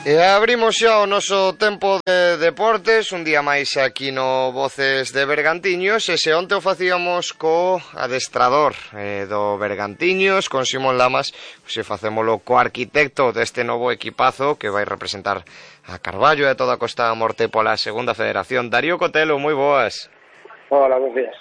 E abrimos xa o noso tempo de deportes, un día máis aquí no Voces de Bergantiños, e se onte o facíamos co adestrador do Bergantiños, con Simón Lamas, se facémolo co arquitecto deste novo equipazo que vai representar a Carballo e toda a Costa da Morte pola segunda federación. Darío Cotelo, moi boas. Hola, bons días.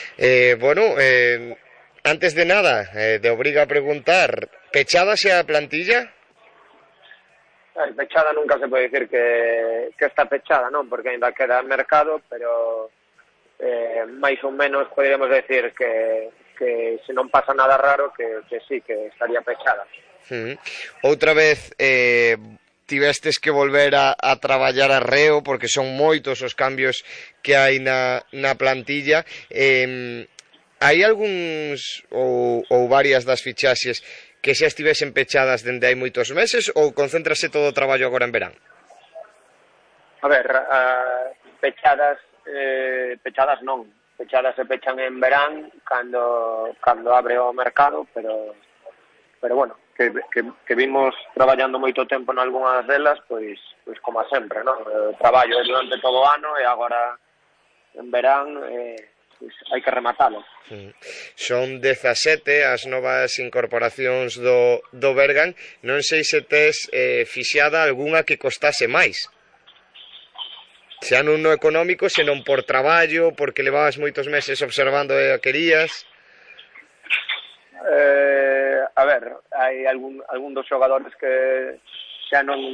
Antes de nada, te obriga a preguntar, pechada xa a plantilla? Pechada nunca se pode dicir que está pechada, non? Porque ainda queda mercado, pero máis ou menos poderíamos decir que se non pasa nada raro que sí, que estaría pechada. Outra vez tivestes que volver a traballar a reo porque son moitos os cambios que hai na plantilla. Hai algúns ou varias das fichaxes que xa estivesen pechadas dende hai moitos meses ou concéntrase todo o traballo agora en verán? A ver, pechadas non. Pechadas se pechan en verán cando abre o mercado, pero bueno, que vimos traballando moito tempo en algunhas delas, pois como sempre, non? Traballo durante todo o ano e agora en verán hai que rematalo. Son 17 as novas incorporacións do Bergan. Non sei se tes fixada algunha que costase máis, xa non no económico, senón por traballo, porque levabas moitos meses observando e a querías. A ver, hai algún dos xogadores que xa non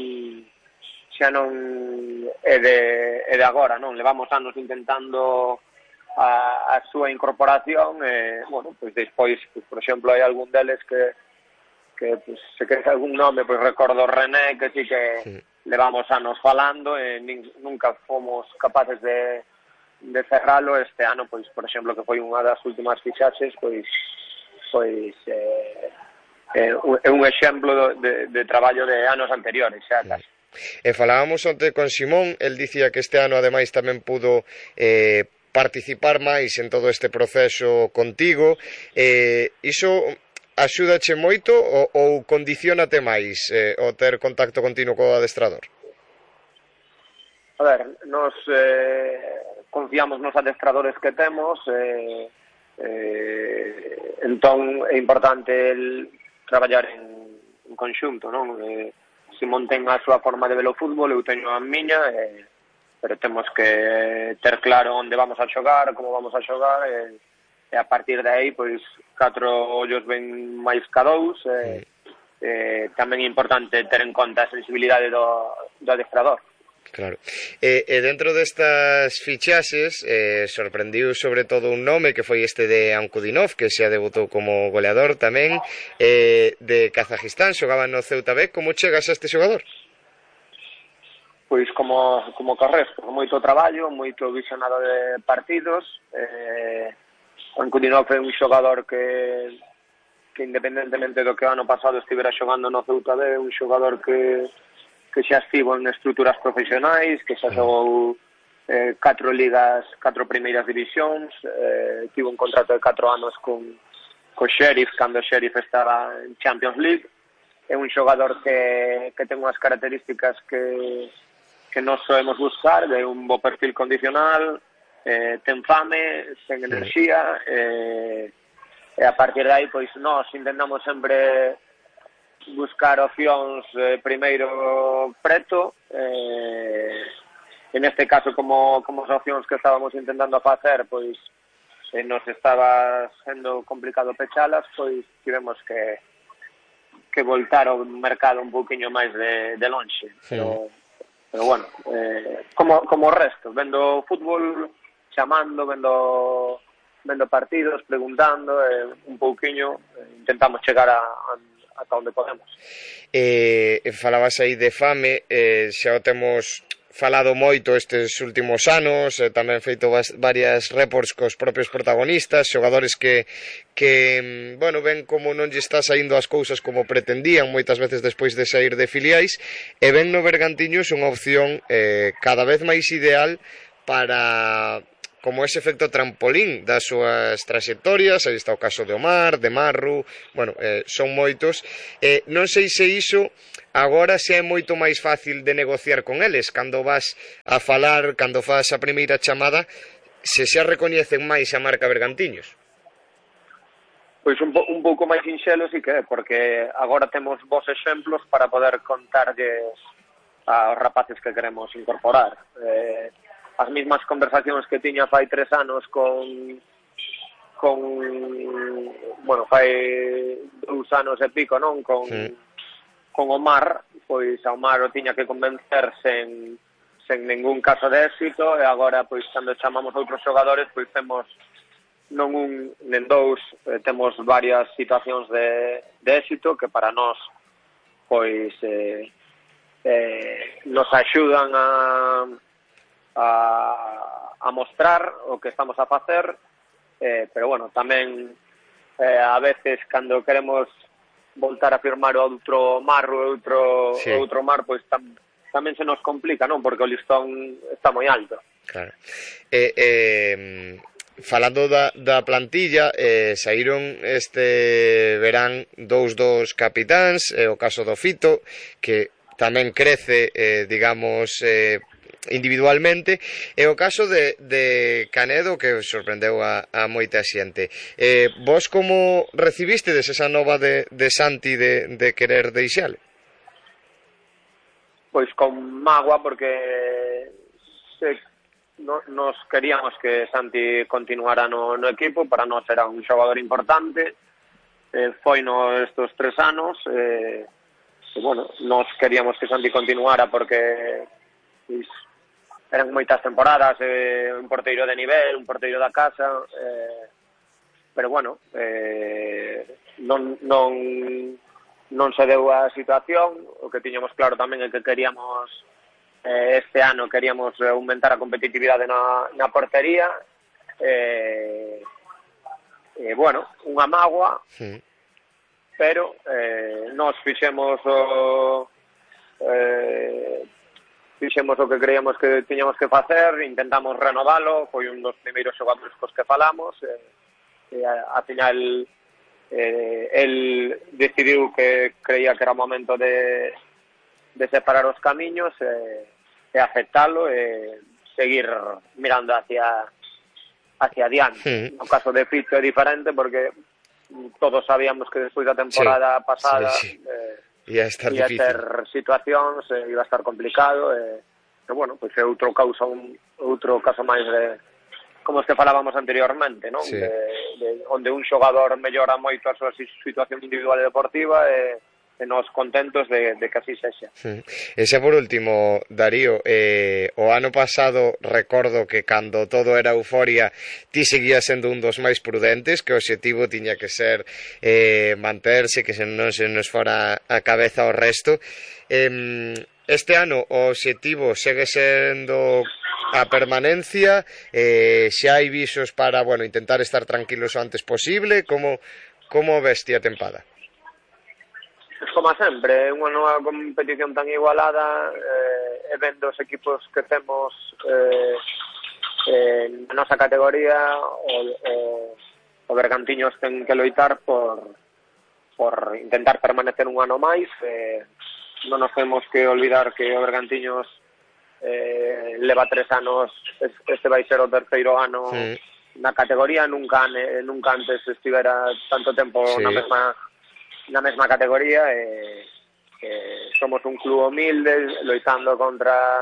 é de agora, non? Levamos anos intentando a súa incorporación e, bueno, pois despois, por exemplo, hai algún deles que pois, se queres algún nome, pois recordo René, que sí que levamos anos falando e nunca fomos capaces de cerralo. Este ano, pois, por exemplo, que foi unha das últimas fichaxes, pois é un exemplo de traballo de anos anteriores, xa casi. E falábamos onte con Simón, el dicía que este ano ademais tamén pudo participar máis en todo este proceso contigo. Iso axúdache moito ou condiciónate máis o ter contacto continuo co adestrador? A ver, nos confiamos nos adestradores que temos, entón é importante traballar en conxunto, non? Simón ten a súa forma de ver o fútbol, eu teño a miña, pero temos que ter claro onde vamos a xogar, como vamos a xogar, e a partir de aí, pois, 4 ollos ven máis ca 2, tamén é importante ter en conta a sensibilidade do adestrador. Claro. E dentro destas fichaxes sorprendiu sobre todo un nome que foi este de Ankudinov, que xa debutou como goleador tamén, de Kazajistán, xogaba no Ceuta B. Como chegas a este xogador? Pois como Carresto, moito traballo, moito visionado de partidos. Ankudinov é un xogador que independentemente do que o ano pasado estivera xogando no Ceuta B, é un xogador que xa estivo en estruturas profesionais, que xa xogou 4 ligas, 4 primeiras divisións, tivo un contrato de 4 anos co Sheriff, cando o Sheriff estaba en Champions League. É un xogador que ten unhas características que nos soemos buscar, de un bo perfil condicional, ten fame, ten enerxía, e a partir de aí, pois, nós intentamos sempre buscar opcións primeiro preto, en este caso, como as opcións que estábamos intentando facer, pois, nos estaba sendo complicado pechalas, pois, tivemos que voltar ao mercado un pouquiño máis de lonxe, pero bueno, como o resto, vendo fútbol, chamando, vendo partidos, preguntando, un pouquiño, intentamos chegar ata onde podemos. Falabas aí de fame, xa o temos falado moito estes últimos anos, tamén feito varias reports cos propios protagonistas, xogadores que ven como non lle está saindo as cousas como pretendían moitas veces despois de sair de filiais, e ven no Bergantiños unha opción cada vez máis ideal para como ese efecto trampolín das súas traxectorias. Aí está o caso de Omar, de Marru, bueno, son moitos. Non sei se iso agora se é moito máis fácil de negociar con eles, cando vas a falar, cando fas a primeira chamada, se xa recoñecen máis a marca Bergantiños. Pois un pouco máis sinxelo sí que é, porque agora temos vos exemplos para poder contarlles aos rapaces que queremos incorporar. As mismas conversacións que tiña fai 3 anos bueno, fai 2 anos e pico, non? Con Omar, pois a Omar o tiña que convencer sen ningún caso de éxito, e agora, pois, cando chamamos outros xogadores, pois temos non un, nen dous, temos varias situacións de éxito que para nós, pois, nos axudan a mostrar o que estamos a facer, pero bueno, tamén a veces cando queremos voltar a firmar outro Marro, outro Mar, pois tamén se nos complica, non? Porque o listón está moi alto. Claro. Falando da plantilla, saíron este verán dous capitáns, o caso do Fito, que tamén crece, digamos, individualmente, e o caso de Canedo, que sorprendeu a moita xente. Vos como recibistedes esa nova de Santi de querer deixale? Pois con mágoa, porque nos queríamos que Santi continuara no equipo. Para nós era un xogador importante, foi estes 3 anos, bueno, nos queríamos que Santi continuara porque eran moitas temporadas, un porteiro de nivel, un porteiro da casa, pero bueno, non se deu a situación. O que tiñamos claro tamén é que queríamos, este ano queríamos aumentar a competitividade na portería, bueno, unha mágoa, pero nos fixemos o que creíamos que tiñamos que facer, intentamos renovalo, foi un dos primeiros xogadores cos que falamos, e a final el decidiu que creía que era o momento de separar os camiños e aceptalo e seguir mirando hacia adiante. No caso de Fito é diferente porque todos sabíamos que despois da temporada pasada ia estar difícil, ter situacións, iba a estar complicado, pero bueno, pois é outro caso máis de como que falábamos anteriormente, non? De onde un xogador mellora moito a súa situación individual e deportiva, e nos contentos de que así sexa. E xa por último, Darío, o ano pasado recordo que cando todo era euforia ti seguías sendo un dos máis prudentes, que o obxectivo tiña que ser manterse, que non se nos fora a cabeza o resto. Este ano o obxectivo segue sendo a permanencia, xa hai visos para, bueno, intentar estar tranquilos o antes posible. Como veste a tempada? Como sempre, unha nova competición tan igualada, e vendo os equipos que temos na nosa categoría, o Bergantiños ten que loitar por intentar permanecer un ano máis. Non nos temos que olvidar que o Bergantiños leva 3 anos, este vai ser o 3º ano na categoría, nunca antes estivera tanto tempo na mesma categoría, somos un club humilde loitando contra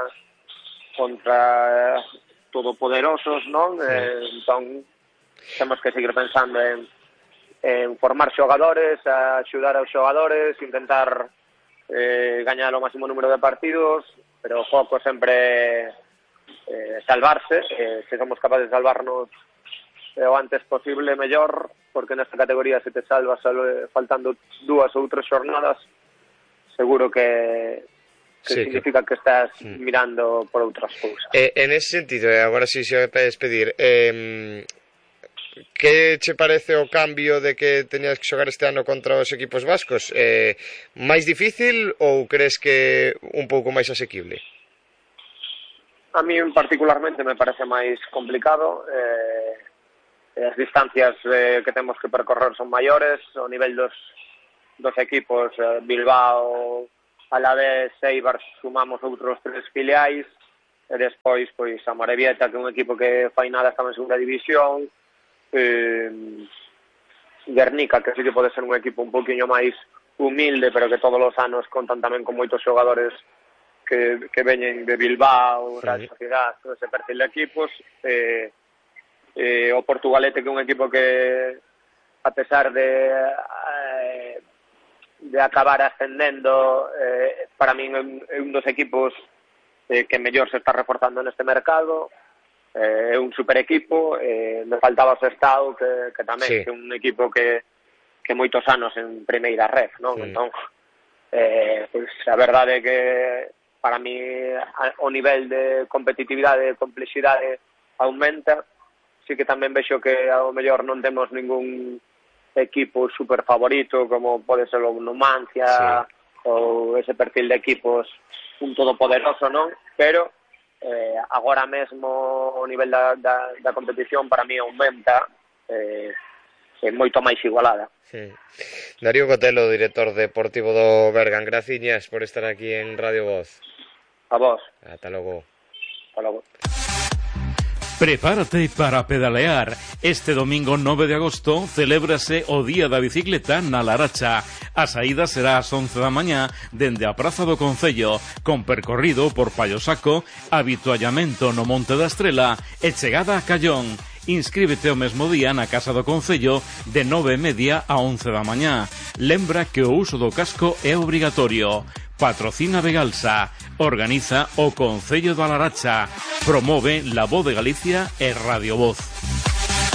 todopoderosos, non? Entón temos que seguir pensando en formar xogadores, axudar aos xogadores, intentar gañar o máximo número de partidos, pero o foco sempre salvarse. Se somos capaces de salvarnos o antes posible, mellor, porque nesta categoría se te salvas faltando 2 ou 3 xornadas, seguro que significa que estás mirando por outras cousas. En ese sentido, agora si se vai despedir, que che parece o cambio de que tenías que xogar este ano contra os equipos vascos? Máis difícil ou crees que un pouco máis asequible? A mí particularmente me parece máis complicado. As distancias que temos que percorrer son maiores. O nivel dos equipos, Bilbao, Alavés, Eibar, sumamos outros 3 filiais. E despois, pois, a Morevieta, que é un equipo que fai nada, estaba en segunda división. Guernica, que sí que pode ser un equipo un poquinho máis humilde, pero que todos os anos contan tamén con moitos xogadores que veñen de Bilbao, Real Sociedad, todo ese perfil de equipos. O Portugalete, que é un equipo que, a pesar de acabar ascendendo, para min é un dos equipos que mellor se está reforzando neste mercado. É un super equipo. Me faltaba o Sestao, que tamén é un equipo que moitos anos en primeira ref, non? Entón, pois a verdade é que para mí o nivel de competitividade e complexidade aumenta. Sí que tamén vexo que ao mellor non temos ningún equipo super favorito, como pode ser o Numancia ou ese perfil de equipos un todopoderoso, non? Pero agora mesmo o nivel da competición para mí aumenta, é moito máis igualada. Darío Cotelo, director deportivo do Bergan, graciñas por estar aquí en Radio Voz. A vos. Ata logo. Ata logo. Prepárate para pedalear. Este domingo 9 de agosto celébrase o Día da Bicicleta na Laracha. A saída será ás 11 da mañá dende a Praza do Concello, con percorrido por Pallosaco, habituallamento no Monte da Estrela e chegada a Callón. Inscríbete o mesmo día na Casa do Concello de 9:30 a 11 da mañá. Lembra que o uso do casco é obrigatorio. Patrocina Vegalsa. Organiza o Concello da Laracha. Promove La Voz de Galicia e Radio Voz.